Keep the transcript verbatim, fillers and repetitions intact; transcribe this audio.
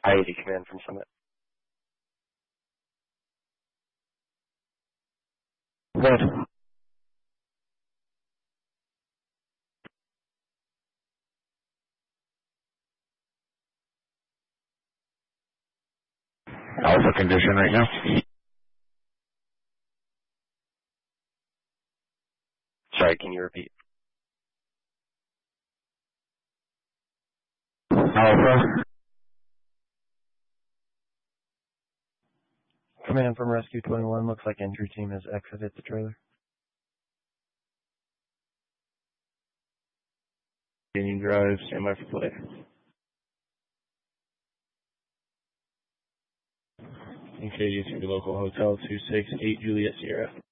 I eighty command from Summit. Good. Alpha condition right now. Sorry, can you repeat? Alpha. Command from Rescue twenty-one, looks like entry team has exited the trailer. Union Drive, stand by for play. K G three local hotel two six eight Juliet Sierra.